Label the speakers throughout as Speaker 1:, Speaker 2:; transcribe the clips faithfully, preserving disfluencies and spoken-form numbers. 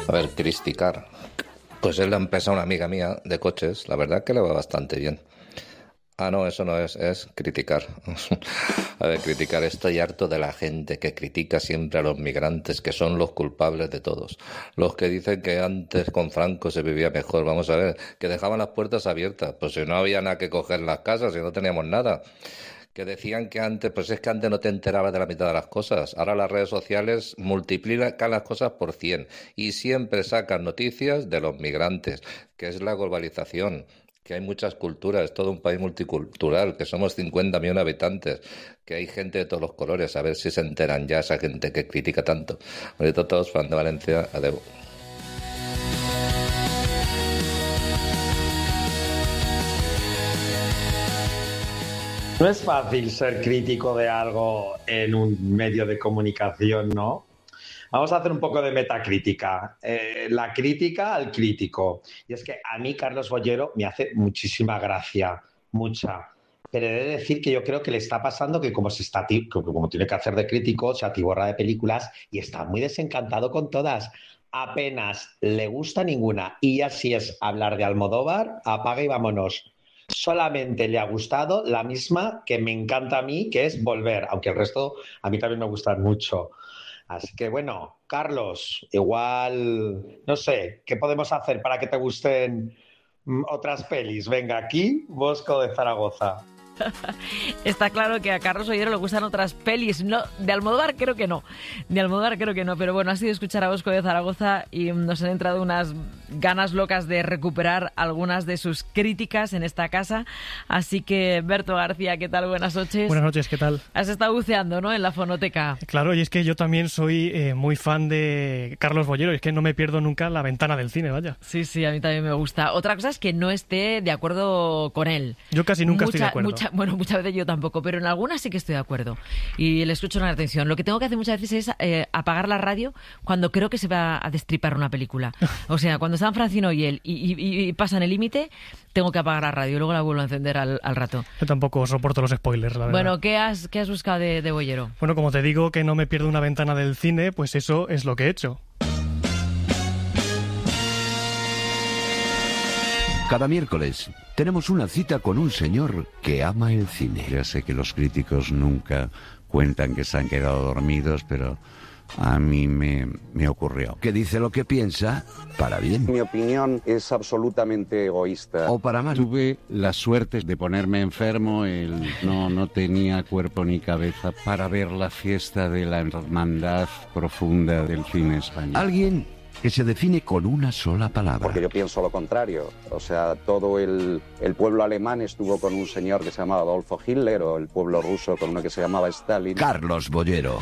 Speaker 1: A ver, criticar. Pues es la empresa una amiga mía de coches, la verdad que le va bastante bien. Ah, no, eso no es, es criticar. A ver, criticar, estoy harto de la gente que critica siempre a los migrantes, que son los culpables de todos. Los que dicen que antes con Franco se vivía mejor, vamos a ver, que dejaban las puertas abiertas, pues si no había nada que coger en las casas, si no teníamos nada. Que decían que antes, pues es que antes no te enterabas de la mitad de las cosas. Ahora las redes sociales multiplican las cosas por cien y siempre sacan noticias de los migrantes, que es la globalización, que hay muchas culturas, es todo un país multicultural, que somos cincuenta millones de habitantes, que hay gente de todos los colores, a ver si se enteran ya esa gente que critica tanto. Bonito a todos, fan de Valencia, adeu.
Speaker 2: No es fácil ser crítico de algo en un medio de comunicación, ¿no? Vamos a hacer un poco de metacrítica. Eh, la crítica al crítico. Y es que a mí Carlos Bollero me hace muchísima gracia, mucha. Pero he de decir que yo creo que le está pasando que como, se está, como tiene que hacer de crítico, se atiborra de películas y está muy desencantado con todas. Apenas le gusta ninguna. Y así es hablar de Almodóvar, apaga y vámonos. Solamente le ha gustado la misma que me encanta a mí, que es Volver, aunque el resto a mí también me gustan mucho. Así que bueno, Carlos, igual, no sé, ¿qué podemos hacer para que te gusten mm, otras pelis? Venga, aquí, Bosco de Zaragoza.
Speaker 3: Está claro que a Carlos Bollero le gustan otras pelis. No, de Almodóvar creo que no. De Almodóvar creo que no. Pero bueno, ha sido escuchar a Bosco de Zaragoza y nos han entrado unas ganas locas de recuperar algunas de sus críticas en esta casa. Así que, Berto García, ¿qué tal? Buenas noches.
Speaker 4: Buenas noches, ¿qué tal?
Speaker 3: Has estado buceando, ¿no?, en la fonoteca.
Speaker 4: Claro, y es que yo también soy eh, muy fan de Carlos Bollero. Y es que no me pierdo nunca La Ventana del Cine, vaya.
Speaker 3: Sí, sí, a mí también me gusta. Otra cosa es que no esté de acuerdo con él.
Speaker 4: Yo casi nunca
Speaker 3: mucha,
Speaker 4: estoy de acuerdo.
Speaker 3: Mucha, bueno, muchas veces yo tampoco, pero en algunas sí que estoy de acuerdo. Y le escucho con atención. Lo que tengo que hacer muchas veces es eh, apagar la radio cuando creo que se va a destripar una película. O sea, cuando están Francino y él y, y, y pasan el límite, tengo que apagar la radio y luego la vuelvo a encender al, al rato.
Speaker 4: Yo tampoco soporto los spoilers, la verdad.
Speaker 3: Bueno, ¿qué has, qué has buscado de, de Bollero?
Speaker 4: Bueno, como te digo que no me pierdo una ventana del cine, pues eso es lo que he hecho.
Speaker 5: Cada miércoles tenemos una cita con un señor que ama el cine. Ya sé que los críticos nunca cuentan que se han quedado dormidos, pero a mí me, me ocurrió. Que dice lo que piensa para bien.
Speaker 6: Mi opinión es absolutamente egoísta.
Speaker 5: O para mal.
Speaker 7: Tuve la suerte de ponerme enfermo, el, no, no tenía cuerpo ni cabeza para ver la fiesta de la hermandad profunda del cine español.
Speaker 5: Alguien que se define con una sola palabra.
Speaker 6: Porque yo pienso lo contrario. O sea, todo el, el pueblo alemán estuvo con un señor que se llamaba Adolfo Hitler, o el pueblo ruso con uno que se llamaba Stalin.
Speaker 5: Carlos Bollero.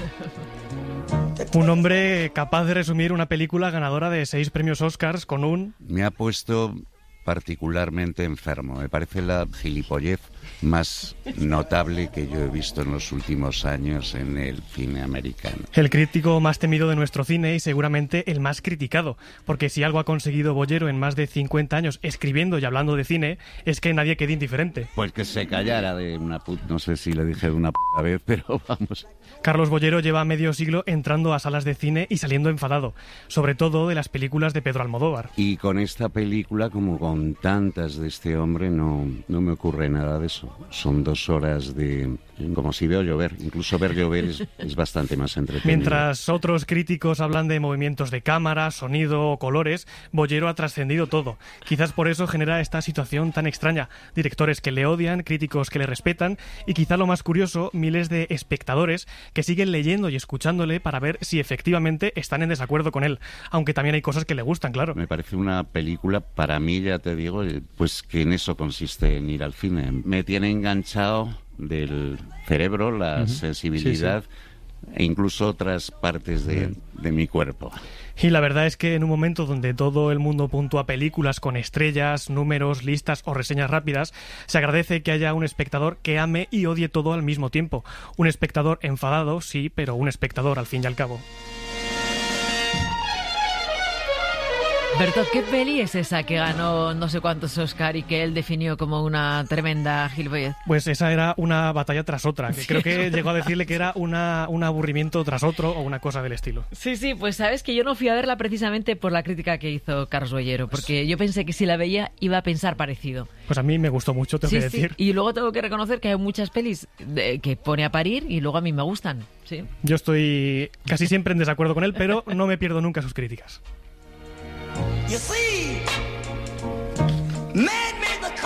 Speaker 4: Un hombre capaz de resumir una película ganadora de seis premios Oscars con un...
Speaker 7: Me ha puesto particularmente enfermo. Me parece la gilipollez más notable que yo he visto en los últimos años en el cine americano.
Speaker 4: El crítico más temido de nuestro cine y seguramente el más criticado, porque si algo ha conseguido Bollero en más de cincuenta años escribiendo y hablando de cine, es que nadie quede indiferente.
Speaker 7: Pues que se callara de una puta... No sé si le dije de una puta vez, pero vamos...
Speaker 4: Carlos Bollero lleva medio siglo entrando a salas de cine y saliendo enfadado, sobre todo de las películas de Pedro Almodóvar.
Speaker 7: Y con esta película, como con tantas de este hombre, no, no me ocurre nada de eso. Son dos horas de... como si veo llover. Incluso ver llover es, es bastante más entretenido.
Speaker 4: Mientras otros críticos hablan de movimientos de cámara, sonido o colores, Bollero ha trascendido todo. Quizás por eso genera esta situación tan extraña. Directores que le odian, críticos que le respetan y quizá lo más curioso, miles de espectadores que siguen leyendo y escuchándole para ver si efectivamente están en desacuerdo con él. Aunque también hay cosas que le gustan, claro.
Speaker 7: Me parece una película, para mí, ya te digo, pues que en eso consiste en ir al cine. Me tiene enganchado del cerebro, la uh-huh. sensibilidad sí, sí. e incluso otras partes de, de mi cuerpo.
Speaker 4: Y la verdad es que en un momento donde todo el mundo puntúa películas con estrellas, números, listas o reseñas rápidas, se agradece que haya un espectador que ame y odie todo al mismo tiempo. Un espectador enfadado, sí, pero un espectador al fin y al cabo.
Speaker 3: Berto, ¿qué peli es esa que ganó no sé cuántos Oscar y que él definió como una tremenda gilipollez?
Speaker 4: Pues esa era una batalla tras otra, que
Speaker 3: Sí,
Speaker 4: creo que
Speaker 3: una
Speaker 4: llegó a decirle que era una, un aburrimiento tras otro o una cosa del estilo.
Speaker 3: Sí, sí, pues sabes que yo no fui a verla precisamente por la crítica que hizo Carlos Bollero, porque yo pensé que si la veía iba a pensar parecido.
Speaker 4: Pues a mí me gustó mucho, tengo
Speaker 3: Sí,
Speaker 4: que
Speaker 3: sí,
Speaker 4: decir.
Speaker 3: y luego tengo que reconocer que hay muchas pelis de- que pone a parir y luego a mí me gustan, sí.
Speaker 4: Yo estoy casi siempre en desacuerdo con él, pero no me pierdo nunca sus críticas.
Speaker 8: You see, man made the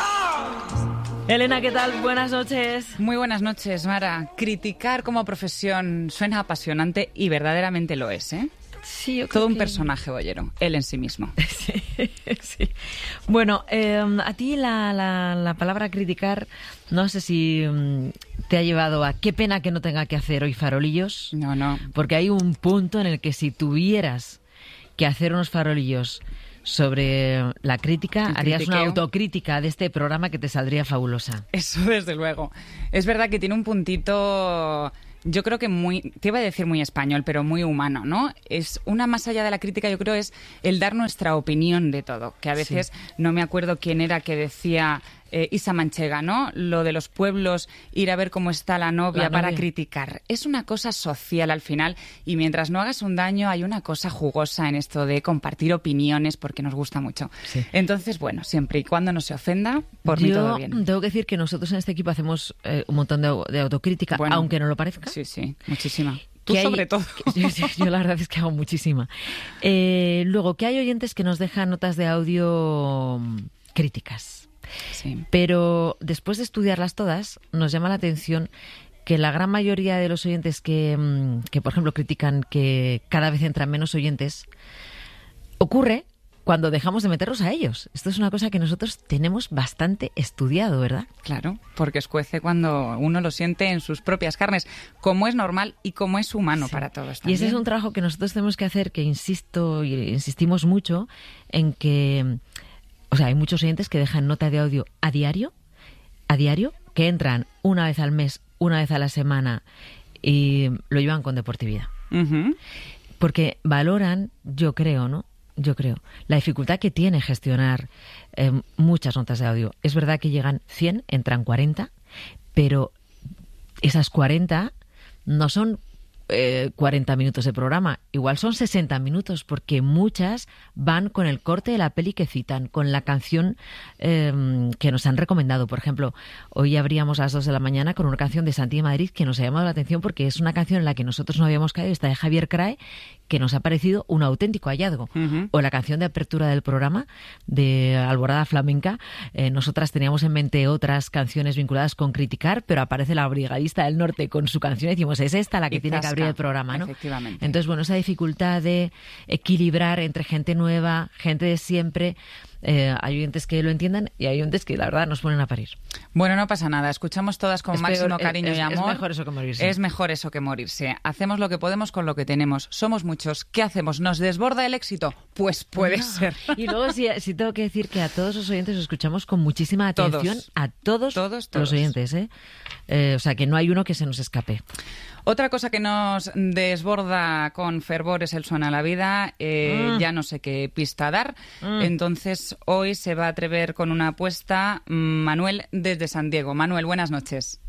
Speaker 8: cars.
Speaker 3: Elena, ¿qué tal? Buenas noches.
Speaker 9: Muy buenas noches, Mara. Criticar como profesión suena apasionante y verdaderamente lo es, ¿eh?
Speaker 3: Sí, yo creo
Speaker 9: Todo un
Speaker 3: que-
Speaker 9: personaje, Bollero, él en sí mismo.
Speaker 3: Sí, sí. Bueno, eh, a ti la, la, la palabra criticar, no sé si mm, te ha llevado a qué pena que no tenga que hacer hoy farolillos.
Speaker 9: No, no.
Speaker 3: Porque hay un punto en el que si tuvieras que hacer unos farolillos sobre la crítica,
Speaker 9: El
Speaker 3: harías una
Speaker 9: critiqueo.
Speaker 3: autocrítica de este programa que te saldría fabulosa.
Speaker 9: Eso desde luego. Es verdad que tiene un puntito, yo creo que muy, te iba a decir muy español, pero muy humano, ¿no? Es una más allá de la crítica, yo creo, es el dar nuestra opinión de todo. Que a veces no me acuerdo quién era que decía eh, Isa Manchega, ¿no? Lo de los pueblos, ir a ver cómo está la novia,
Speaker 3: La
Speaker 9: para
Speaker 3: novia.
Speaker 9: criticar. Es una cosa social al final y mientras no hagas un daño hay una cosa jugosa en esto de compartir opiniones porque nos gusta mucho.
Speaker 3: Sí.
Speaker 9: Entonces, bueno, siempre y cuando no se ofenda, por mí
Speaker 3: Yo
Speaker 9: todo bien.
Speaker 3: tengo que decir que nosotros en este equipo hacemos eh, un montón de, au- de autocrítica,
Speaker 9: Bueno,
Speaker 3: aunque no lo parezca.
Speaker 9: Sí, sí, muchísima. Tú
Speaker 3: Que hay-
Speaker 9: sobre todo.
Speaker 3: que- yo, yo- yo la verdad es que hago muchísima. Eh, luego, que hay oyentes que nos dejan notas de audio mm, críticas.
Speaker 9: Sí.
Speaker 3: Pero después de estudiarlas todas, nos llama la atención que la gran mayoría de los oyentes que, mm, que, por ejemplo, critican que cada vez entran menos oyentes, ocurre cuando dejamos de meterlos a ellos. Esto es una cosa que nosotros tenemos bastante estudiado, ¿verdad?
Speaker 9: Claro, porque escuece cuando uno lo siente en sus propias carnes, como es normal y como es humano
Speaker 3: Sí.
Speaker 9: para todos.
Speaker 3: Y ese es
Speaker 9: también.
Speaker 3: un trabajo que nosotros tenemos que hacer, que insisto y insistimos mucho en que, o sea, hay muchos oyentes que dejan nota de audio a diario, a diario, que entran una vez al mes, una vez a la semana y lo llevan con deportividad.
Speaker 9: Ujú.
Speaker 3: Porque valoran, yo creo, ¿no? Yo creo, la dificultad que tiene gestionar eh, muchas notas de audio. Es verdad que llegan cien, entran cuarenta, pero esas cuarenta no son eh, cuarenta minutos de programa, igual son sesenta minutos, porque muchas van con el corte de la peli que citan, con la canción eh, que nos han recomendado. Por ejemplo, hoy abríamos a las dos de la mañana con una canción de Santi de Madrid que nos ha llamado la atención porque es una canción en la que nosotros no habíamos caído, esta de Javier Crae, que nos ha parecido un auténtico hallazgo.
Speaker 9: Ujú.
Speaker 3: O la canción de apertura del programa de Alborada Flamenca. Eh, nosotras teníamos en mente otras canciones vinculadas con criticar, pero aparece la Brigadista del Norte con su canción y decimos, es esta la que
Speaker 9: Y
Speaker 3: tiene que
Speaker 9: zasca,
Speaker 3: abrir el programa, ¿no?
Speaker 9: efectivamente.
Speaker 3: Entonces, bueno, esa dificultad de equilibrar entre gente nueva, gente de siempre, eh, hay oyentes que lo entiendan y hay oyentes que la verdad nos ponen a parir.
Speaker 9: Bueno, no pasa nada, escuchamos todas con
Speaker 3: Es
Speaker 9: máximo
Speaker 3: peor,
Speaker 9: cariño
Speaker 3: es-
Speaker 9: y
Speaker 3: es
Speaker 9: amor.
Speaker 3: mejor eso que morirse.
Speaker 9: Es mejor eso que morirse. Hacemos lo que podemos con lo que tenemos. Somos muchos. ¿Qué hacemos? ¿Nos desborda el éxito? Pues puede
Speaker 3: No.
Speaker 9: ser.
Speaker 3: Y luego sí, sí tengo que decir que a todos los oyentes los escuchamos con muchísima atención,
Speaker 9: Todos.
Speaker 3: a todos,
Speaker 9: Todos,
Speaker 3: los
Speaker 9: todos.
Speaker 3: oyentes, ¿eh? Eh, o sea, que no hay uno que se nos escape.
Speaker 9: Otra cosa que nos desborda con fervor es el Suena la Vida. Eh,
Speaker 3: Mm.
Speaker 9: Ya no sé qué pista dar.
Speaker 3: Mm.
Speaker 9: Entonces, hoy se va a atrever con una apuesta mm, Manuel desde San Diego. Manuel, buenas noches.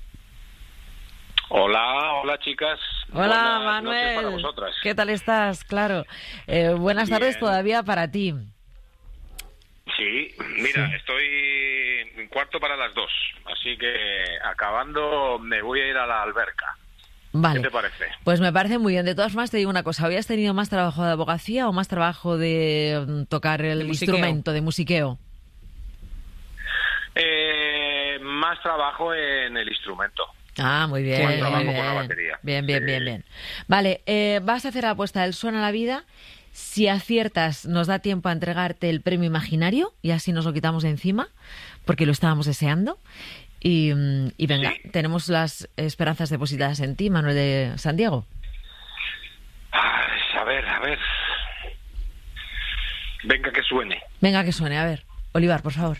Speaker 10: Hola, hola chicas.
Speaker 3: Hola,
Speaker 10: Buenas noches para
Speaker 3: Manuel.
Speaker 10: vosotras.
Speaker 3: ¿Qué tal estás? Claro. Eh, buenas
Speaker 10: Bien.
Speaker 3: tardes todavía para ti.
Speaker 10: Sí, mira, estoy en cuarto para las dos, así que acabando me voy a ir a la alberca.
Speaker 3: Vale.
Speaker 10: ¿Qué te parece?
Speaker 3: Pues me parece muy bien. De todas formas, te digo una cosa. ¿Habías tenido más trabajo de abogacía o más trabajo de mm, tocar el
Speaker 9: De musiqueo.
Speaker 3: instrumento, de musiqueo?
Speaker 10: Eh, más trabajo en el instrumento.
Speaker 3: Ah, muy bien.
Speaker 10: Más
Speaker 3: muy
Speaker 10: trabajo con la
Speaker 3: bien.
Speaker 10: batería.
Speaker 3: Bien, bien,
Speaker 10: Sí.
Speaker 3: bien, bien. Vale, eh, vas a hacer la apuesta del Suena la Vida. Si aciertas, nos da tiempo a entregarte el premio imaginario y así nos lo quitamos de encima, porque lo estábamos deseando. Y, mm, y venga,
Speaker 10: Sí.
Speaker 3: tenemos las esperanzas depositadas en ti, Manuel de San Diego.
Speaker 10: Ay, a ver, a ver. Venga, que suene.
Speaker 3: Venga, que suene, a ver. Olivar, por favor.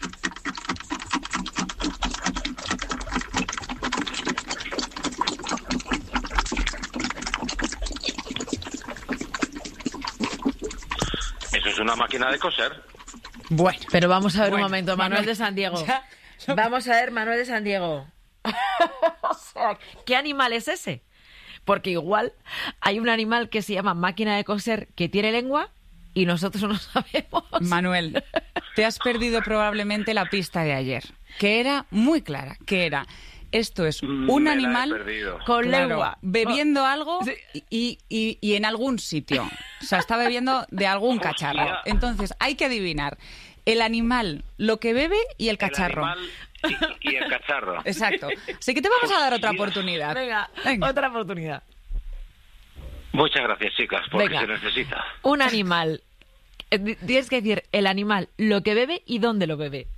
Speaker 10: Es Eso es una máquina de coser.
Speaker 3: Bueno, pero vamos a ver
Speaker 9: Bueno,
Speaker 3: un momento, Manuel,
Speaker 9: Manuel,
Speaker 3: de San Diego.
Speaker 9: ya, yo-
Speaker 3: Vamos a ver, Manuel de San Diego. O sea, ¿qué animal es ese? Porque igual hay un animal que se llama máquina de coser que tiene lengua y nosotros no sabemos.
Speaker 9: Manuel, te has perdido probablemente la pista de ayer, que era muy clara, que era, esto es
Speaker 10: Mm,
Speaker 9: un
Speaker 10: me la he
Speaker 9: animal
Speaker 10: perdido.
Speaker 3: Con
Speaker 9: claro,
Speaker 3: lengua.
Speaker 9: bebiendo algo
Speaker 3: Sí.
Speaker 9: y, y- y en algún sitio. O sea, está bebiendo de algún cacharro.
Speaker 10: Hostia.
Speaker 9: Entonces, hay que adivinar el animal, lo que bebe y el cacharro.
Speaker 10: El animal y, y el cacharro.
Speaker 9: Exacto. Así que te vamos a dar otra
Speaker 10: Hostia.
Speaker 9: oportunidad.
Speaker 3: Venga,
Speaker 9: Venga.
Speaker 3: otra oportunidad.
Speaker 10: Muchas gracias, chicas, porque
Speaker 3: Venga.
Speaker 10: se necesita.
Speaker 3: Un animal. Eh, di- Tienes que decir el animal, lo que bebe y dónde lo bebe.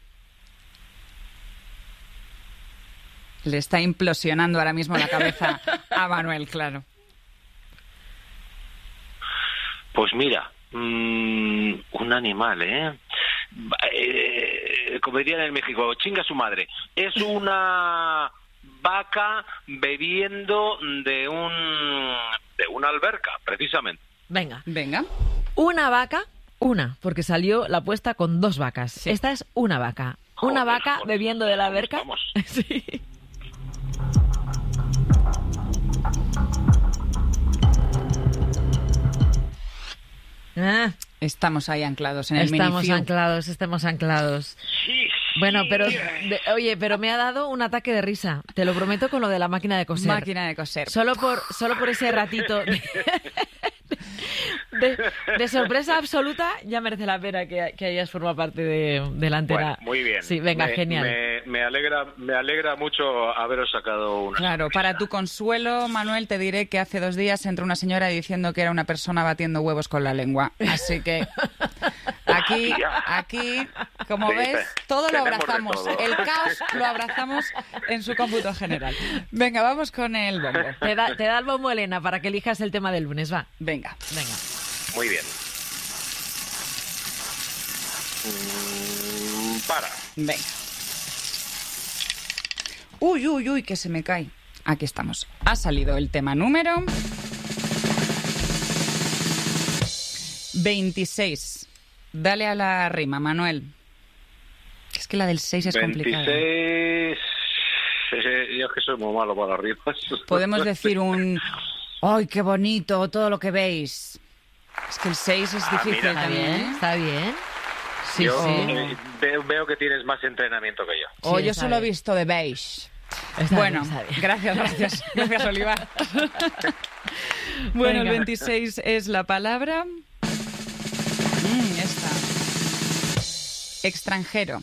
Speaker 9: Le está implosionando ahora mismo la cabeza a Manuel, claro.
Speaker 10: Pues mira, mm, un animal, ¿eh? eh, como dirían en México, chinga su madre. Es una vaca bebiendo de un de una alberca, precisamente.
Speaker 3: Venga.
Speaker 9: Venga.
Speaker 3: Una vaca, una, porque salió la apuesta con dos vacas.
Speaker 9: Sí.
Speaker 3: Esta es una vaca. Una
Speaker 10: Joder,
Speaker 3: vaca
Speaker 10: joder,
Speaker 3: bebiendo de la
Speaker 10: vamos,
Speaker 3: alberca.
Speaker 10: vamos.
Speaker 3: Sí. Ah,
Speaker 9: Estamos ahí anclados en el
Speaker 3: estamos
Speaker 9: minifew.
Speaker 3: anclados, estamos anclados.
Speaker 10: Sí, sí.
Speaker 3: Bueno, pero de- oye, pero me ha dado un ataque de risa. Te lo prometo con lo de la máquina de coser.
Speaker 9: Máquina de coser.
Speaker 3: Solo por, solo por ese ratito de, de- de sorpresa absoluta, ya merece la pena que, que hayas formado parte de, de la antena.
Speaker 10: Bueno, muy bien.
Speaker 3: Sí, venga,
Speaker 10: Me-
Speaker 3: genial.
Speaker 10: Me, me alegra, me alegra mucho haberos sacado una.
Speaker 9: Claro, para tu consuelo, Manuel, te diré que hace dos días entró una señora diciendo que era una persona batiendo huevos con la lengua. Así que aquí, aquí, como
Speaker 10: Sí,
Speaker 9: ves, todo lo
Speaker 10: tenemos de
Speaker 9: abrazamos.
Speaker 10: todo.
Speaker 9: El caos lo abrazamos en su cómputo general. Venga, vamos con el bombo.
Speaker 3: Te da, te da el bombo, Elena, para que elijas el tema del lunes, va.
Speaker 9: Venga.
Speaker 3: Venga.
Speaker 10: Muy bien. Mm, para.
Speaker 9: Venga. Uy, uy, uy, que se me cae. Aquí estamos. Ha salido el tema número veintiséis. Dale a la rima, Manuel. Es que la del seis es complicada.
Speaker 10: veintiséis. Eh, Yo es que soy muy malo para las rimas.
Speaker 9: Podemos decir un... ¡Ay, qué bonito! Todo lo que veis. Es que el seis es
Speaker 10: Ah,
Speaker 9: difícil
Speaker 10: mira.
Speaker 3: ¿Está
Speaker 9: también,
Speaker 3: bien?
Speaker 9: ¿eh?
Speaker 3: ¿Está bien? Sí,
Speaker 10: Yo
Speaker 3: sí.
Speaker 10: eh, veo, veo que tienes más entrenamiento que yo.
Speaker 9: O
Speaker 3: Sí,
Speaker 9: yo
Speaker 3: está
Speaker 9: solo he
Speaker 3: bien.
Speaker 9: visto de beige.
Speaker 3: Está
Speaker 9: Bueno,
Speaker 3: bien, está bien.
Speaker 9: gracias, gracias. Gracias, Oliva. Bueno, el
Speaker 3: Venga.
Speaker 9: veintiséis es la palabra... Mm, esta. Extranjero.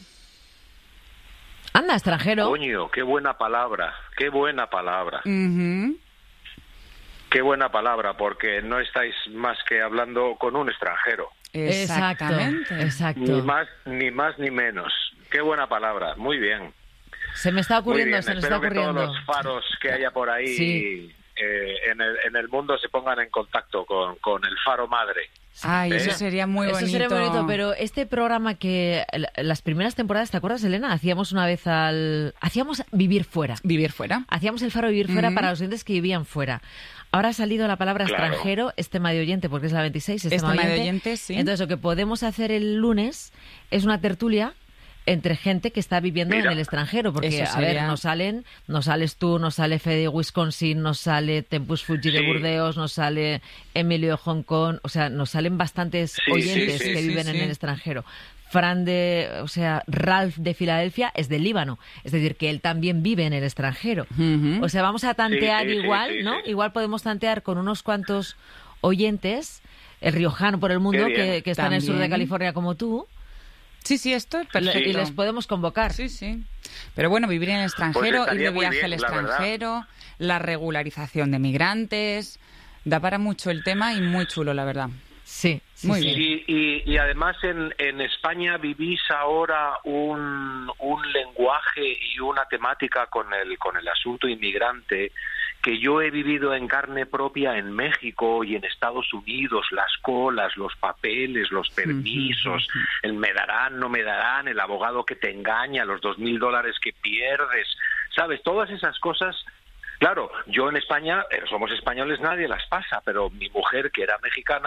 Speaker 3: Anda, extranjero.
Speaker 10: Coño, qué buena palabra, qué buena palabra,
Speaker 9: Ujú.
Speaker 10: qué buena palabra, porque no estáis más que hablando con un extranjero.
Speaker 3: Exacto.
Speaker 9: Exactamente.
Speaker 3: Exacto.
Speaker 10: Ni más, ni más ni menos. Qué buena palabra, muy bien.
Speaker 3: Se me está
Speaker 10: Muy
Speaker 3: ocurriendo,
Speaker 10: bien,
Speaker 3: se nos
Speaker 10: espero
Speaker 3: está
Speaker 10: que todos
Speaker 3: ocurriendo.
Speaker 10: los faros que haya por ahí
Speaker 3: Sí.
Speaker 10: eh, en, el, en el mundo se pongan en contacto con, con el faro madre.
Speaker 9: Ay,
Speaker 10: ¿Eh?
Speaker 9: eso sería muy
Speaker 3: Eso
Speaker 9: bonito.
Speaker 3: sería muy bonito, pero este programa que l- las primeras temporadas, ¿te acuerdas, Elena? Hacíamos una vez al... Hacíamos Vivir Fuera.
Speaker 9: Vivir fuera.
Speaker 3: Hacíamos el faro Vivir Fuera
Speaker 9: Ujú.
Speaker 3: para los oyentes que vivían fuera. Ahora ha salido la palabra
Speaker 10: Claro.
Speaker 3: extranjero, es tema de oyente, porque es la veintiséis, es
Speaker 9: Es
Speaker 3: tema
Speaker 9: tema de
Speaker 3: oyente.
Speaker 9: oyente, sí.
Speaker 3: Entonces, lo que podemos hacer el lunes es una tertulia entre gente que está viviendo
Speaker 10: Mira.
Speaker 3: en el extranjero, porque,
Speaker 9: Eso
Speaker 3: a ver,
Speaker 9: sería-
Speaker 3: nos salen, nos sales tú, nos sale Fede de Wisconsin, nos sale Tempus Fuji de
Speaker 10: Sí.
Speaker 3: Burdeos, nos sale Emilio de Hong Kong, o sea, nos salen bastantes
Speaker 10: Sí,
Speaker 3: oyentes
Speaker 10: sí, sí,
Speaker 3: que
Speaker 9: sí,
Speaker 3: viven en
Speaker 9: sí.
Speaker 3: el extranjero. Fran de, o sea, Ralph de Filadelfia es del Líbano, es decir, que él también vive en el extranjero.
Speaker 9: Ujú.
Speaker 3: O sea, vamos a tantear
Speaker 10: Sí, sí, sí,
Speaker 3: igual,
Speaker 10: sí,
Speaker 3: ¿no?
Speaker 10: sí.
Speaker 3: Igual podemos tantear con unos cuantos oyentes, el riojano por el mundo,
Speaker 10: Qué bien.
Speaker 3: que, que está en el sur de
Speaker 9: También.
Speaker 3: California como tú,
Speaker 9: Sí, sí, esto es perfecto.
Speaker 3: y les podemos convocar.
Speaker 9: Sí, sí. Pero bueno, vivir en el extranjero,
Speaker 10: Pues
Speaker 9: ir
Speaker 10: estaría
Speaker 9: de
Speaker 10: muy
Speaker 9: viaje
Speaker 10: bien,
Speaker 9: al
Speaker 10: la verdad.
Speaker 9: extranjero, la regularización de migrantes. Da para mucho el tema y muy chulo, la verdad.
Speaker 3: Sí, sí,
Speaker 9: Muy
Speaker 3: sí.
Speaker 9: bien.
Speaker 10: Y, y, y además en, en España vivís ahora un, un lenguaje y una temática con el, con el asunto inmigrante que yo he vivido en carne propia en México y en Estados Unidos, las colas, los papeles, los permisos, el me darán, no me darán, el abogado que te engaña, los dos mil dólares que pierdes, ¿sabes? Todas esas cosas. Claro, yo en España, eh, somos españoles, nadie las pasa, pero mi mujer, que era mexicana,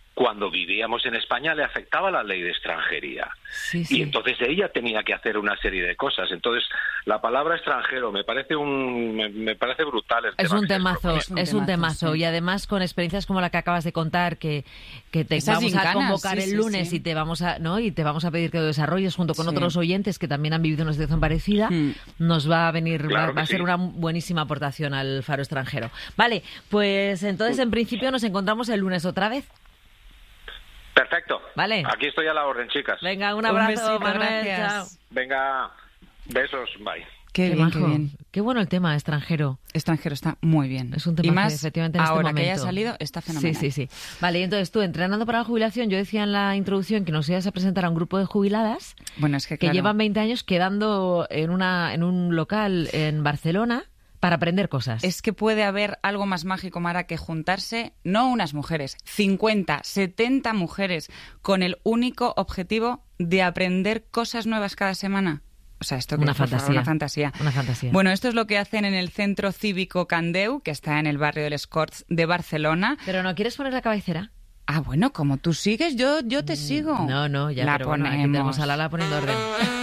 Speaker 10: cuando vivíamos en España le afectaba la ley de extranjería.
Speaker 3: Sí, sí.
Speaker 10: Y entonces ella tenía que hacer una serie de cosas. Entonces, la palabra extranjero me parece un me, me parece brutal. El
Speaker 3: es,
Speaker 10: tema
Speaker 3: un temazo,
Speaker 9: es un
Speaker 3: es un
Speaker 9: temazo,
Speaker 3: temazo.
Speaker 9: sí.
Speaker 3: Y además con experiencias como la que acabas de contar, que, que te
Speaker 9: Esas
Speaker 3: vamos
Speaker 9: gincanas,
Speaker 3: a convocar
Speaker 9: sí,
Speaker 3: el
Speaker 9: sí,
Speaker 3: lunes
Speaker 9: sí.
Speaker 3: y te vamos a no y te vamos a pedir que lo desarrolles junto con
Speaker 9: Sí.
Speaker 3: otros oyentes que también han vivido una situación parecida,
Speaker 9: Mm.
Speaker 3: nos va a venir,
Speaker 10: Claro
Speaker 3: va, va a
Speaker 10: que
Speaker 3: ser
Speaker 10: sí.
Speaker 3: una buenísima aportación al Faro Extranjero. Vale, pues entonces en principio nos encontramos el lunes otra vez.
Speaker 10: Perfecto.
Speaker 3: Vale.
Speaker 10: Aquí estoy a la orden, chicas.
Speaker 3: Venga, un
Speaker 9: Un
Speaker 3: abrazo,
Speaker 9: besito,
Speaker 3: Manuel.
Speaker 9: gracias.
Speaker 3: Chao.
Speaker 10: Venga, besos, bye.
Speaker 9: Qué,
Speaker 3: Qué
Speaker 9: bien, qué
Speaker 3: majo.
Speaker 9: bien.
Speaker 3: Qué bueno el tema extranjero.
Speaker 9: Extranjero está muy bien.
Speaker 3: Es un tema
Speaker 9: y más
Speaker 3: que efectivamente en este
Speaker 9: ahora
Speaker 3: momento
Speaker 9: que haya salido está fenomenal.
Speaker 3: Sí, sí, sí. Vale, y entonces tú, entrenando para la jubilación, yo decía en la introducción que nos ibas a presentar a un grupo de jubiladas
Speaker 9: Bueno, es que,
Speaker 3: que
Speaker 9: claro,
Speaker 3: llevan veinte años quedando en una en un local en Barcelona para aprender cosas.
Speaker 9: es que puede haber algo más mágico, Mara, que juntarse, no unas mujeres, cincuenta, setenta mujeres con el único objetivo de aprender cosas nuevas cada semana. O sea, esto que
Speaker 3: Una
Speaker 9: es, por favor,
Speaker 3: fantasía.
Speaker 9: una fantasía.
Speaker 3: Una fantasía.
Speaker 9: Bueno, esto es lo que hacen en el Centro Cívico Candeu, que está en el barrio del Escorts de Barcelona.
Speaker 3: Pero ¿no quieres poner la cabecera?
Speaker 9: Ah, bueno, como tú sigues, yo, yo te sigo.
Speaker 3: No, no, ya
Speaker 9: la
Speaker 3: pero bueno, aquí
Speaker 9: ponemos.
Speaker 3: tenemos a Lala poniendo orden.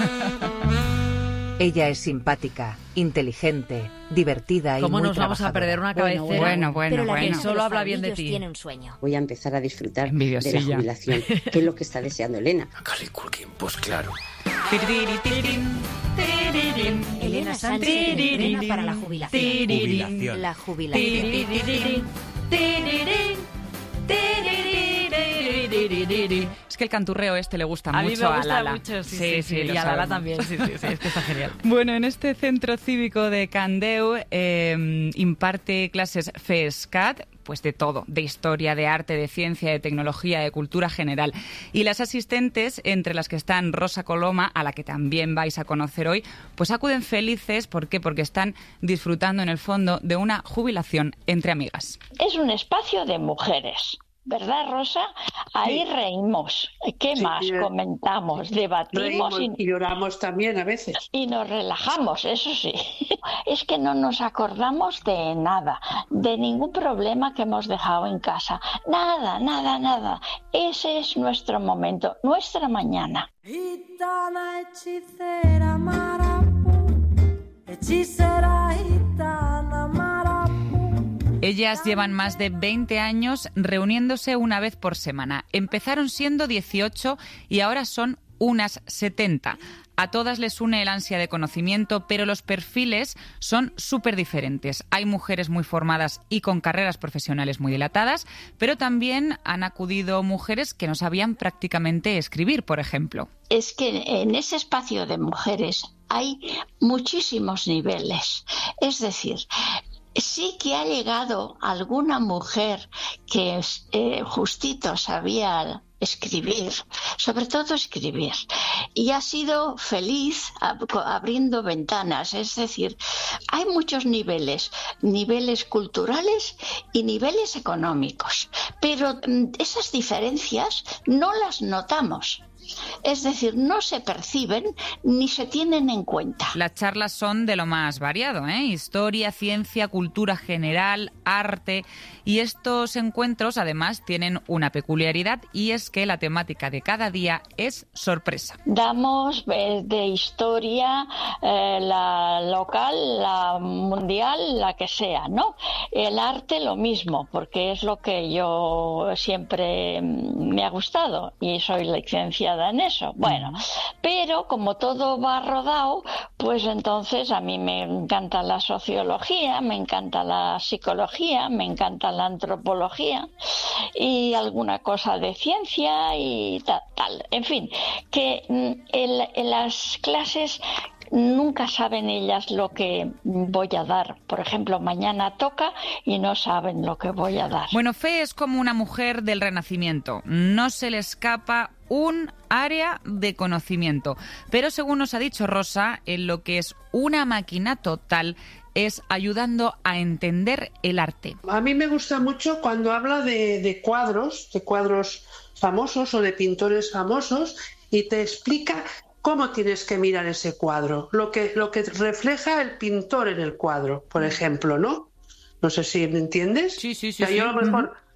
Speaker 11: Ella es simpática, inteligente, divertida y
Speaker 3: ¿Cómo
Speaker 11: muy
Speaker 3: nos vamos a
Speaker 11: trabajadora.
Speaker 3: perder una cabecera?
Speaker 9: Bueno, bueno,
Speaker 12: Pero la
Speaker 9: bueno.
Speaker 12: vieja de
Speaker 3: Solo
Speaker 12: los
Speaker 3: habla bien de
Speaker 12: farolillos
Speaker 3: ti.
Speaker 12: tiene un sueño.
Speaker 13: Voy a empezar a disfrutar de la
Speaker 9: Envidiosilla.
Speaker 13: jubilación, que es lo que está deseando Elena.
Speaker 8: Macaulay Culkin, pues claro.
Speaker 12: Elena Sánchez se entrena para la jubilación.
Speaker 8: Jubilación.
Speaker 12: La jubilación.
Speaker 9: Es que el canturreo este le gusta
Speaker 3: A mí
Speaker 9: mucho
Speaker 3: me gusta
Speaker 9: a Lala.
Speaker 3: mucho, sí, sí, sí,
Speaker 9: lo
Speaker 3: y a Lala
Speaker 9: sabemos.
Speaker 3: también, sí, sí, sí, es que está genial.
Speaker 9: Bueno, en este centro cívico de Candeu eh, imparte clases FESCAT, pues de todo, de historia, de arte, de ciencia, de tecnología, de cultura general. Y las asistentes, entre las que están Rosa Coloma, a la que también vais a conocer hoy, pues acuden felices. ¿Por qué? Porque están disfrutando en el fondo de una jubilación entre amigas.
Speaker 14: Es un espacio de mujeres, ¿verdad, Rosa? Ahí
Speaker 15: Sí.
Speaker 14: reímos. ¿Qué
Speaker 15: Sí,
Speaker 14: más
Speaker 15: y-
Speaker 14: comentamos? Debatimos
Speaker 15: Reímos y lloramos también a veces.
Speaker 14: y nos relajamos, eso sí. Es que no nos acordamos de nada, de ningún problema que hemos dejado en casa. Nada, nada, nada. Ese es nuestro momento, nuestra mañana.
Speaker 8: Gitana, hechicera, marapú. Hechicera, gitana, marapú.
Speaker 9: Ellas llevan más de veinte años reuniéndose una vez por semana. Empezaron siendo dieciocho y ahora son unas setenta. A todas les une el ansia de conocimiento, pero los perfiles son súper diferentes. Hay mujeres muy formadas y con carreras profesionales muy dilatadas, pero también han acudido mujeres que no sabían prácticamente escribir, por ejemplo.
Speaker 14: Es que en ese espacio de mujeres hay muchísimos niveles. Es decir, sí que ha llegado alguna mujer que eh, justito sabía escribir, sobre todo escribir, y ha sido feliz ab- abriendo ventanas. Es decir, hay muchos niveles, niveles culturales y niveles económicos, pero mm, esas diferencias no las notamos. Es decir, no se perciben ni se tienen en cuenta.
Speaker 9: Las charlas son de lo más variado, ¿eh? Historia, ciencia, cultura general, arte. Y estos encuentros, además, tienen una peculiaridad y es que la temática de cada día es sorpresa.
Speaker 14: Damos eh, de historia eh, la local, la mundial, la que sea, ¿no? El arte lo mismo, porque es lo que yo siempre mm, me ha gustado y soy licenciada en eso. Bueno, pero como todo va rodado, pues entonces a mí me encanta la sociología, me encanta la psicología, me encanta la antropología y alguna cosa de ciencia y tal, tal. En fin, que mm, el- en las clases nunca saben ellas lo que voy a dar. Por ejemplo, mañana toca y no saben lo que voy a dar.
Speaker 9: Bueno, Fe es como una mujer del Renacimiento. No se le escapa un área de conocimiento. Pero según nos ha dicho Rosa, en lo que es una máquina total es ayudando a entender el arte.
Speaker 15: A mí me gusta mucho cuando habla de, de cuadros, de cuadros famosos o de pintores famosos y te explica cómo tienes que mirar ese cuadro, lo que, lo que refleja el pintor en el cuadro, por ejemplo, ¿no? No sé si me entiendes.
Speaker 9: Sí, sí, sí.
Speaker 15: O sea, yo
Speaker 9: sí.
Speaker 15: a lo mejor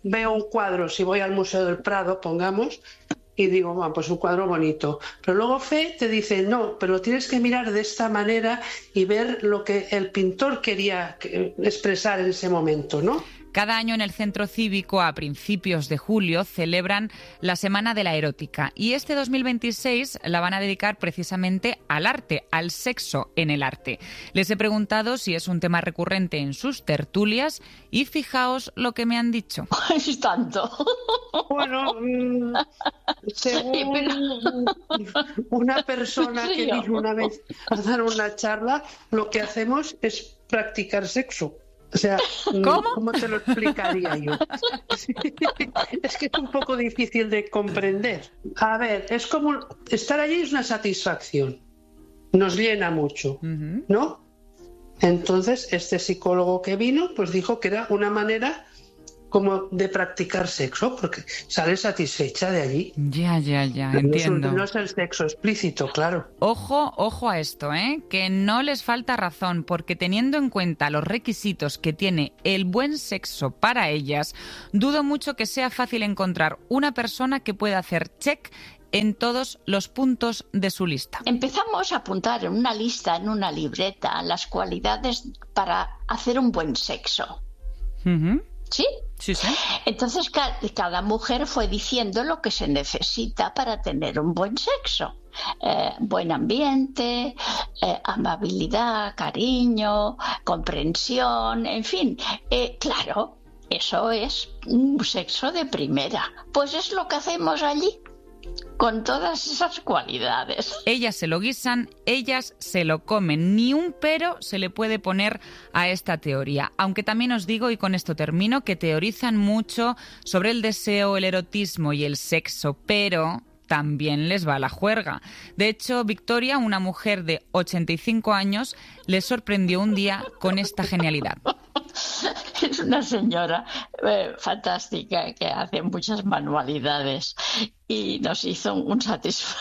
Speaker 15: veo un cuadro, si voy al Museo del Prado, pongamos, y digo, bueno, pues un cuadro bonito. Pero luego Fe te dice, no, pero tienes que mirar de esta manera y ver lo que el pintor quería expresar en ese momento, ¿no?
Speaker 9: Cada año en el Centro Cívico, a principios de julio, celebran la Semana de la Erótica. Y este dos mil veintiséis la van a dedicar precisamente al arte, al sexo en el arte. Les he preguntado si es un tema recurrente en sus tertulias y fijaos lo que me han dicho.
Speaker 14: Es tanto.
Speaker 15: Bueno, mm, según una persona que vino una vez a dar una charla, lo que hacemos es practicar sexo. O sea,
Speaker 9: ¿cómo?
Speaker 15: ¿Cómo te lo explicaría yo? Es que es un poco difícil de comprender. A ver, es como estar allí es una satisfacción. Nos llena mucho, ¿no? Entonces, este psicólogo que vino, pues dijo que era una manera como de practicar sexo, porque sale satisfecha de allí.
Speaker 9: Ya, ya, ya,
Speaker 15: no
Speaker 9: entiendo.
Speaker 15: Es un, no es el sexo explícito, claro.
Speaker 9: Ojo, ojo a esto, ¿eh? Que no les falta razón, porque teniendo en cuenta los requisitos que tiene el buen sexo para ellas, dudo mucho que sea fácil encontrar una persona que pueda hacer check en todos los puntos de su lista.
Speaker 14: Empezamos a apuntar en una lista, en una libreta, las cualidades para hacer un buen sexo.
Speaker 9: Uh-huh.
Speaker 14: ¿Sí?
Speaker 9: Sí, sí.
Speaker 14: Entonces ca- cada mujer fue diciendo lo que se necesita para tener un buen sexo. Eh, buen ambiente, eh, amabilidad, cariño, comprensión, en fin. Eh, claro, eso es un sexo de primera. Pues es lo que hacemos allí, con todas esas cualidades.
Speaker 9: Ellas se lo guisan, ellas se lo comen. Ni un pero se le puede poner a esta teoría. Aunque también os digo, y con esto termino, que teorizan mucho sobre el deseo, el erotismo y el sexo, pero también les va la juerga. De hecho, Victoria, una mujer de ochenta y cinco años, les sorprendió un día con esta genialidad.
Speaker 14: Es una señora eh, fantástica que hace muchas manualidades y nos hizo un satisfactorio.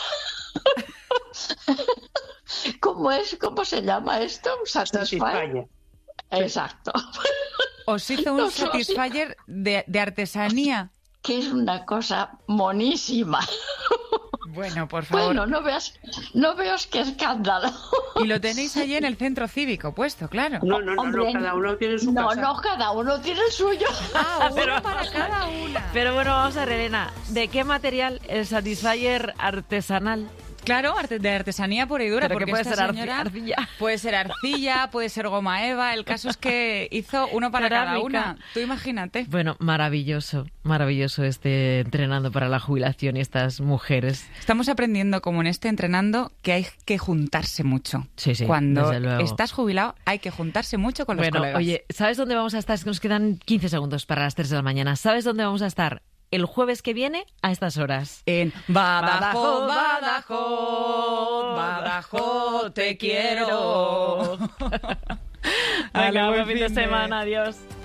Speaker 14: ¿Cómo es? ¿Cómo se llama esto? ¿Un satisfyer? Exacto.
Speaker 9: Os hizo un
Speaker 14: Nos-
Speaker 9: satisfyer de, de artesanía.
Speaker 14: Que es una cosa monísima.
Speaker 9: Bueno, por favor.
Speaker 14: Bueno, no veas, no veas qué escándalo.
Speaker 9: Y lo tenéis allí en el Centro Cívico puesto, claro.
Speaker 15: No, no, no,
Speaker 14: Hombre,
Speaker 15: no, cada uno tiene su
Speaker 14: no,
Speaker 15: casa.
Speaker 14: no, cada uno tiene el suyo.
Speaker 9: Ah, uno
Speaker 3: Pero-
Speaker 9: para cada una.
Speaker 3: Pero bueno, vamos a ver, Elena, ¿de qué material el Satisfyer artesanal?
Speaker 9: Claro, arte- de artesanía pura y dura.
Speaker 3: Pero que
Speaker 9: porque
Speaker 3: puede
Speaker 9: esta
Speaker 3: ser arci-
Speaker 9: señora
Speaker 3: arcilla.
Speaker 9: Puede ser arcilla, puede ser goma eva. El caso es que hizo uno para cada
Speaker 3: Cerámica.
Speaker 9: una. Tú imagínate.
Speaker 3: Bueno, maravilloso, maravilloso este entrenando para la jubilación y estas mujeres.
Speaker 9: Estamos aprendiendo, como en este entrenando, que hay que juntarse mucho.
Speaker 3: Sí, sí,
Speaker 9: Cuando
Speaker 3: desde luego.
Speaker 9: estás jubilado, hay que juntarse mucho con los
Speaker 3: Bueno,
Speaker 9: colegas.
Speaker 3: oye, ¿sabes dónde vamos a estar? Es que nos quedan quince segundos para las tres de la mañana. ¿Sabes dónde vamos a estar? El jueves que viene a estas horas.
Speaker 9: En Badajoz,
Speaker 3: Badajoz,
Speaker 9: Badajoz, te quiero.
Speaker 3: Venga,
Speaker 9: Vale,
Speaker 3: buen
Speaker 9: buen
Speaker 3: fin de
Speaker 9: fin de-
Speaker 3: semana, adiós.